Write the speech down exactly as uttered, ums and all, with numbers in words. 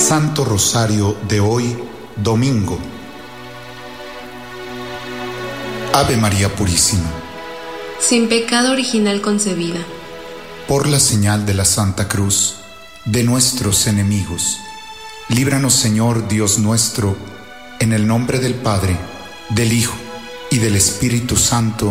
Santo Rosario de hoy, domingo. Ave María Purísima. Sin pecado original concebida. Por la señal de la Santa Cruz de nuestros enemigos, líbranos, Señor Dios nuestro, en el nombre del Padre, del Hijo y del Espíritu Santo.